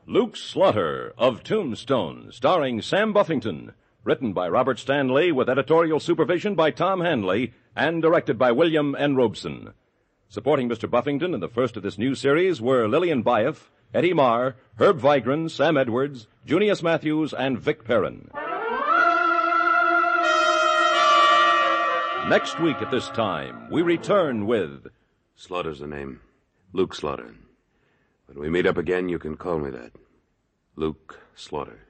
Luke Slaughter of Tombstone, starring Sam Buffington. Written by Robert Stanley with editorial supervision by Tom Handley and directed by William N. Robeson. Supporting Mr. Buffington in the first of this new series were Lillian Byef, Eddie Marr, Herb Vigran, Sam Edwards, Junius Matthews, and Vic Perrin. Next week at this time, we return with... Slaughter's the name. Luke Slaughter. When we meet up again, you can call me that. Luke Slaughter.